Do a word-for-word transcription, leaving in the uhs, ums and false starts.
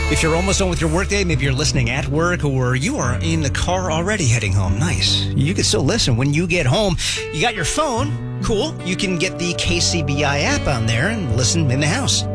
If you're almost done with your workday, maybe you're listening at work or you are in the car already heading home. Nice. You can still listen when you get home. You got your phone. Cool. You can get the K C B I app on there and listen in the house.